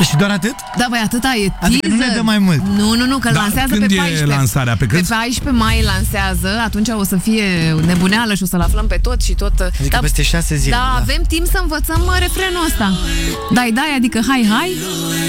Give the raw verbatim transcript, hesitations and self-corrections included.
Și doar atât? Da, băi, atâta e teaser. Adică nu ne dă mai mult. Nu, nu, nu, că Da, lansează când pe e paisprezece. lansarea? Pe cât? Pe paisprezece mai lansează, atunci o să fie nebuneală și o să-l aflăm pe tot și tot. Adică da, peste șase zile. da, avem timp să învățăm refrenul ăsta. Dai, dai, adică hai, hai.